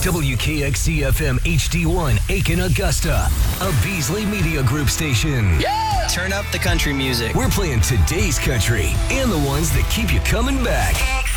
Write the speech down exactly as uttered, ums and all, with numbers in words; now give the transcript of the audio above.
W K X C F M H D one, Aiken, Augusta, a Beasley Media Group station. Yeah! Turn up the country music. We're playing today's country and the ones that keep you coming back.